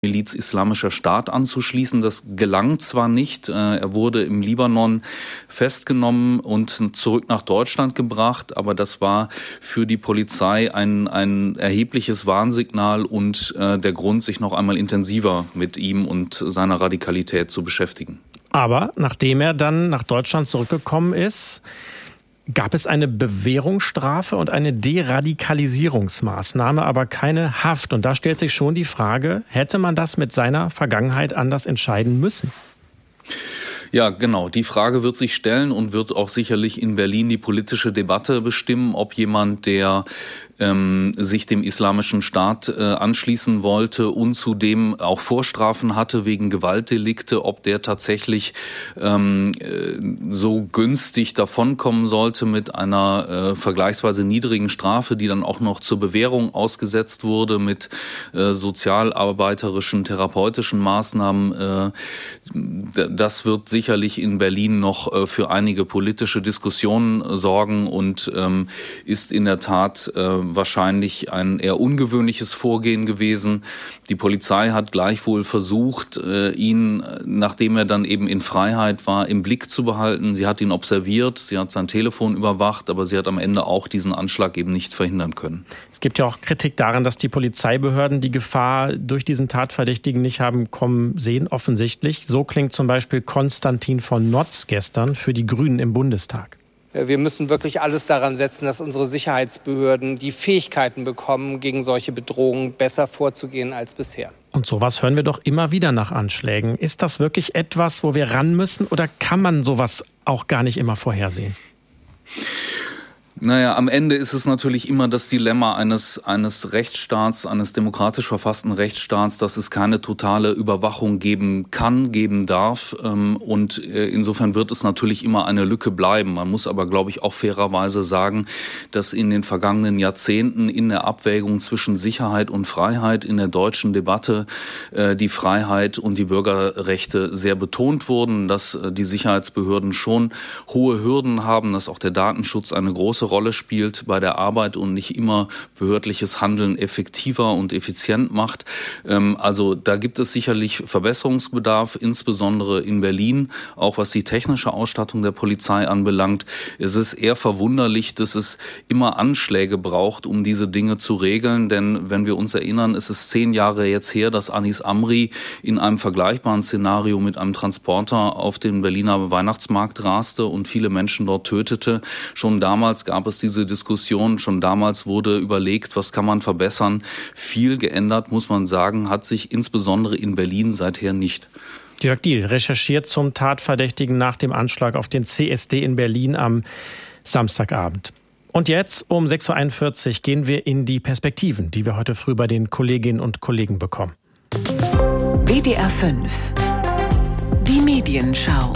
Miliz Islamischer Staat anzuschließen. Das gelang zwar nicht, er wurde im Libanon festgenommen und zurück nach Deutschland gebracht, aber das war für die Polizei ein erhebliches Warnsignal und der Grund, sich noch einmal intensiver mit ihm und seiner Radikalität zu beschäftigen. Aber nachdem er dann nach Deutschland zurückgekommen ist, gab es eine Bewährungsstrafe und eine Deradikalisierungsmaßnahme, aber keine Haft. Und da stellt sich schon die Frage, hätte man das mit seiner Vergangenheit anders entscheiden müssen? Ja, genau. Die Frage wird sich stellen und wird auch sicherlich in Berlin die politische Debatte bestimmen, ob jemand, der sich dem Islamischen Staat anschließen wollte und zudem auch Vorstrafen hatte wegen Gewaltdelikte, ob der tatsächlich so günstig davonkommen sollte mit einer vergleichsweise niedrigen Strafe, die dann auch noch zur Bewährung ausgesetzt wurde mit sozialarbeiterischen, therapeutischen Maßnahmen. Das wird sicherlich in Berlin noch für einige politische Diskussionen sorgen und ist in der Tat wahrscheinlich ein eher ungewöhnliches Vorgehen gewesen. Die Polizei hat gleichwohl versucht, ihn, nachdem er dann eben in Freiheit war, im Blick zu behalten. Sie hat ihn observiert, sie hat sein Telefon überwacht, aber sie hat am Ende auch diesen Anschlag eben nicht verhindern können. Es gibt ja auch Kritik daran, dass die Polizeibehörden die Gefahr durch diesen Tatverdächtigen nicht haben kommen sehen, offensichtlich. So klingt zum Beispiel Konstantin von Notz gestern für die Grünen im Bundestag. Wir müssen wirklich alles daran setzen, dass unsere Sicherheitsbehörden die Fähigkeiten bekommen, gegen solche Bedrohungen besser vorzugehen als bisher. Und sowas hören wir doch immer wieder nach Anschlägen. Ist das wirklich etwas, wo wir ran müssen, oder kann man sowas auch gar nicht immer vorhersehen? Naja, am Ende ist es natürlich immer das Dilemma eines Rechtsstaats, eines demokratisch verfassten Rechtsstaats, dass es keine totale Überwachung geben kann, geben darf. Und insofern wird es natürlich immer eine Lücke bleiben. Man muss aber, glaube ich, auch fairerweise sagen, dass in den vergangenen Jahrzehnten in der Abwägung zwischen Sicherheit und Freiheit in der deutschen Debatte die Freiheit und die Bürgerrechte sehr betont wurden, dass die Sicherheitsbehörden schon hohe Hürden haben, dass auch der Datenschutz eine große Rolle spielt bei der Arbeit und nicht immer behördliches Handeln effektiver und effizient macht. Also da gibt es sicherlich Verbesserungsbedarf, insbesondere in Berlin, auch was die technische Ausstattung der Polizei anbelangt. Es ist eher verwunderlich, dass es immer Anschläge braucht, um diese Dinge zu regeln, denn wenn wir uns erinnern, ist es 10 Jahre jetzt her, dass Anis Amri in einem vergleichbaren Szenario mit einem Transporter auf den Berliner Weihnachtsmarkt raste und viele Menschen dort tötete. Schon damals gab es diese Diskussion, schon damals wurde überlegt, was kann man verbessern. Viel geändert, muss man sagen, hat sich insbesondere in Berlin seither nicht. Jörg Diehl recherchiert zum Tatverdächtigen nach dem Anschlag auf den CSD in Berlin am Samstagabend. Und jetzt um 6.41 Uhr gehen wir in die Perspektiven, die wir heute früh bei den Kolleginnen und Kollegen bekommen. WDR 5. Die Medienschau.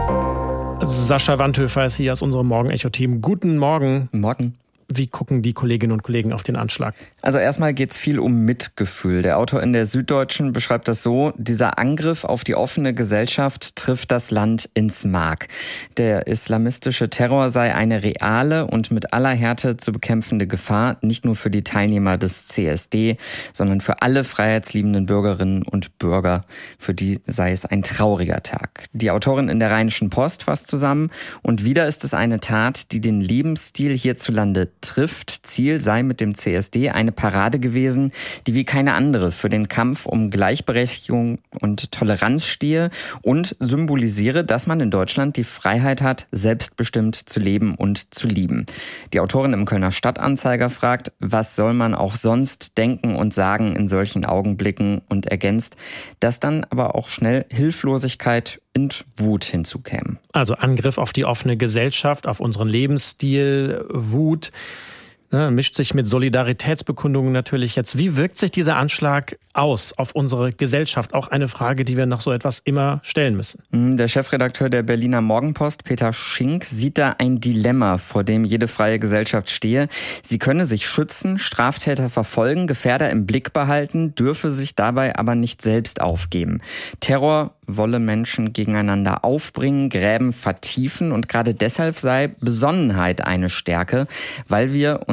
Sascha Wandhöfer ist hier aus unserem Morgen-Echo-Team. Guten Morgen. Morgen. Wie gucken die Kolleginnen und Kollegen auf den Anschlag? Also erstmal geht es viel um Mitgefühl. Der Autor in der Süddeutschen beschreibt das so: Dieser Angriff auf die offene Gesellschaft trifft das Land ins Mark. Der islamistische Terror sei eine reale und mit aller Härte zu bekämpfende Gefahr, nicht nur für die Teilnehmer des CSD, sondern für alle freiheitsliebenden Bürgerinnen und Bürger. Für die sei es ein trauriger Tag. Die Autorin in der Rheinischen Post fasst zusammen: Und wieder ist es eine Tat, die den Lebensstil hierzulande trifft. Ziel sei mit dem CSD eine Parade gewesen, die wie keine andere für den Kampf um Gleichberechtigung und Toleranz stehe und symbolisiere, dass man in Deutschland die Freiheit hat, selbstbestimmt zu leben und zu lieben. Die Autorin im Kölner Stadtanzeiger fragt, was soll man auch sonst denken und sagen in solchen Augenblicken, und ergänzt, dass dann aber auch schnell Hilflosigkeit und Wut hinzukämen. Also Angriff auf die offene Gesellschaft, auf unseren Lebensstil, Wut, mischt sich mit Solidaritätsbekundungen natürlich jetzt. Wie wirkt sich dieser Anschlag aus auf unsere Gesellschaft? Auch eine Frage, die wir nach so etwas immer stellen müssen. Der Chefredakteur der Berliner Morgenpost, Peter Schink, sieht da ein Dilemma, vor dem jede freie Gesellschaft stehe. Sie könne sich schützen, Straftäter verfolgen, Gefährder im Blick behalten, dürfe sich dabei aber nicht selbst aufgeben. Terror wolle Menschen gegeneinander aufbringen, Gräben vertiefen, und gerade deshalb sei Besonnenheit eine Stärke, weil wir uns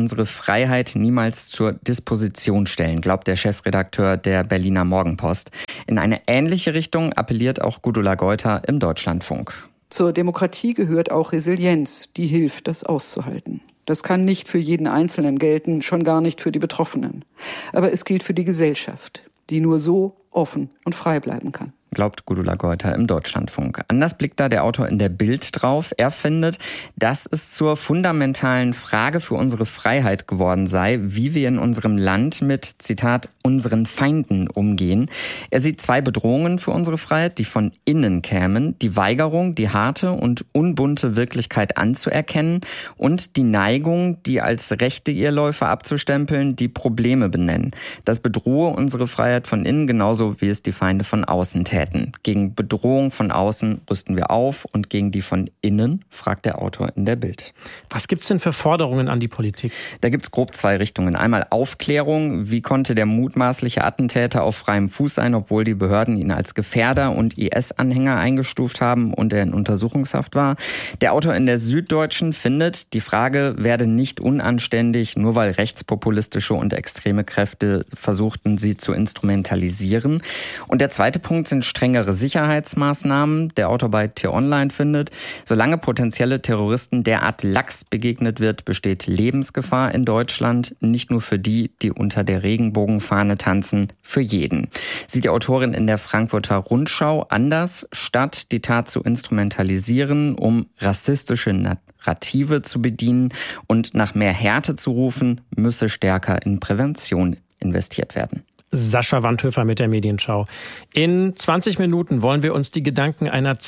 unsere Freiheit niemals zur Disposition stellen, glaubt der Chefredakteur der Berliner Morgenpost. In eine ähnliche Richtung appelliert auch Gudula Geuter im Deutschlandfunk. Zur Demokratie gehört auch Resilienz, die hilft, das auszuhalten. Das kann nicht für jeden Einzelnen gelten, schon gar nicht für die Betroffenen. Aber es gilt für die Gesellschaft, die nur so offen und frei bleiben kann. Glaubt Gudula Geuter im Deutschlandfunk. Anders blickt da der Autor in der Bild drauf. Er findet, dass es zur fundamentalen Frage für unsere Freiheit geworden sei, wie wir in unserem Land mit, Zitat, unseren Feinden umgehen. Er sieht 2 Bedrohungen für unsere Freiheit, die von innen kämen. Die Weigerung, die harte und unbunte Wirklichkeit anzuerkennen und die Neigung, die als rechte Irrläufe abzustempeln, die Probleme benennen. Das bedrohe unsere Freiheit von innen genauso, wie es die Feinde von außen täten. Gegen Bedrohung von außen rüsten wir auf und gegen die von innen, fragt der Autor in der Bild. Was gibt's denn für Forderungen an die Politik? Da gibt's grob 2 Richtungen. Einmal Aufklärung. Wie konnte der mutmaßliche Attentäter auf freiem Fuß sein, obwohl die Behörden ihn als Gefährder und IS-Anhänger eingestuft haben und er in Untersuchungshaft war? Der Autor in der Süddeutschen findet, die Frage werde nicht unanständig, nur weil rechtspopulistische und extreme Kräfte versuchten, sie zu instrumentalisieren. Und der zweite Punkt sind strengere Sicherheitsmaßnahmen. Der Autor bei T-Online findet, solange potenzielle Terroristen derart lax begegnet wird, besteht Lebensgefahr in Deutschland. Nicht nur für die, die unter der Regenbogenfahne tanzen, für jeden. Sieht die Autorin in der Frankfurter Rundschau anders, statt die Tat zu instrumentalisieren, um rassistische Narrative zu bedienen und nach mehr Härte zu rufen, müsse stärker in Prävention investiert werden. Sascha Wandhöfer mit der Medienschau. In 20 Minuten wollen wir uns die Gedanken einer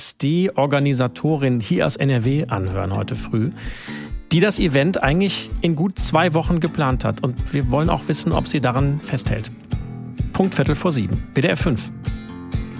CSD-Organisatorin hier aus NRW anhören heute früh, die das Event eigentlich in gut 2 Wochen geplant hat. Und wir wollen auch wissen, ob sie daran festhält. Punkt 7:15, WDR 5.